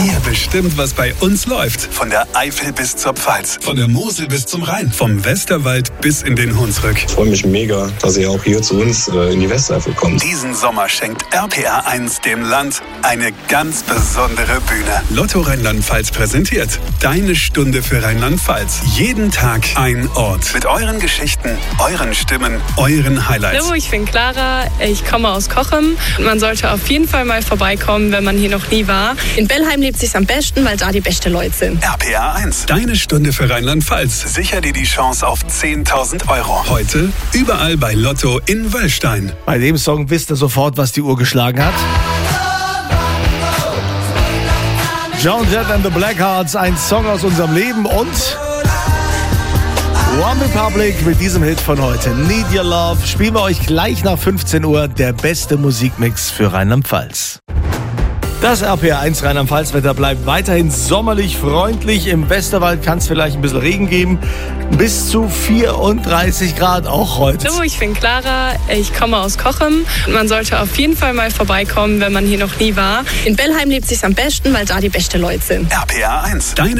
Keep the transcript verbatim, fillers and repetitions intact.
Ihr bestimmt, was bei uns läuft. Von der Eifel bis zur Pfalz. Von der Mosel bis zum Rhein. Vom Westerwald bis in den Hunsrück. Ich freue mich mega, dass ihr auch hier zu uns äh, in die Westeifel kommt. Diesen Sommer schenkt R P R eins dem Land eine ganz besondere Bühne. Lotto Rheinland-Pfalz präsentiert Deine Stunde für Rheinland-Pfalz. Jeden Tag ein Ort. Mit euren Geschichten, euren Stimmen, euren Highlights. Hallo, ich bin Clara. Ich komme aus Cochem. Man sollte auf jeden Fall mal vorbeikommen, wenn man hier noch nie war. In Bellheim lebt sich's am besten, weil da die besten Leute sind. R P R eins. Deine Stunde für Rheinland-Pfalz. Sicher dir die Chance auf zehntausend Euro. Heute überall bei Lotto in Wöllstein. Bei dem Song wisst ihr sofort, was die Uhr geschlagen hat. Joan Jett and the Blackhearts, ein Song aus unserem Leben, und One Republic mit diesem Hit von heute, Need Your Love, spielen wir euch gleich nach fünfzehn Uhr, der beste Musikmix für Rheinland-Pfalz. Das R P R eins Rheinland-Pfalz-Wetter bleibt weiterhin sommerlich freundlich. Im Westerwald kann es vielleicht ein bisschen Regen geben. Bis zu vierunddreißig Grad auch heute. Hallo, ich bin Clara. Ich komme aus Cochem. Man sollte auf jeden Fall mal vorbeikommen, wenn man hier noch nie war. In Bellheim lebt sich's am besten, weil da die besten Leute sind. R P R eins. Deine